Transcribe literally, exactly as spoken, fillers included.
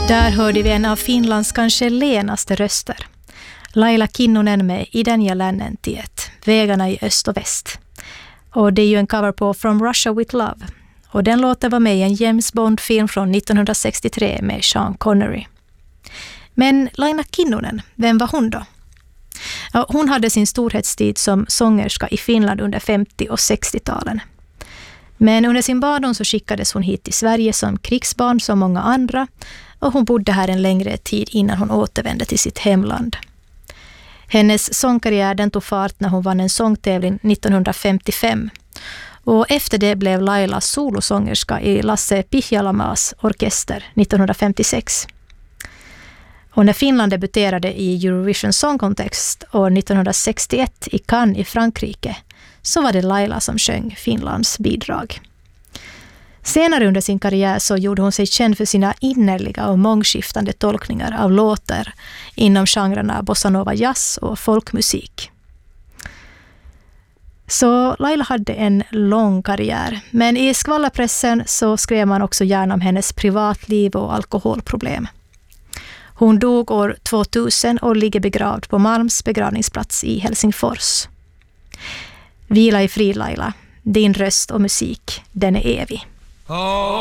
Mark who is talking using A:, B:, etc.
A: Där hörde vi en av Finlands kanske lenaste röster. Laila Kinnunen med Idän ja lännen tiet, vägarna i öst och väst. Och det är ju en cover på From Russia with Love. Och den låten var med i en James Bond-film från nittonhundrasextiotre med Sean Connery. Men Laila Kinnunen, vem var hon då? Ja, hon hade sin storhetstid som sångerska i Finland under femtio- och sextio-talen. Men under sin barndom så skickades hon hit till Sverige som krigsbarn som många andra, och hon bodde här en längre tid innan hon återvände till sitt hemland. Hennes sångkarriär den tog fart när hon vann en sångtävling nittonhundrafemtiofem, och efter det blev Laila solosångerska i Lasse Pihlajamäes orkester nittonhundrafemtiosex. Och när Finland debuterade i Eurovision Song Contest år nittonhundrasextioett i Cannes i Frankrike, så var det Laila som sjöng Finlands bidrag. Senare under sin karriär så gjorde hon sig känd för sina innerliga och mångskiftande tolkningar av låtar inom genrerna bossa nova jazz och folkmusik. Så Laila hade en lång karriär, men i skvallerpressen så skrev man också gärna om hennes privatliv och alkoholproblem. Hon dog år tvåtusen och ligger begravd på Malms begravningsplats i Helsingfors. Vila i frid, Laila. Din röst och musik, den är evig.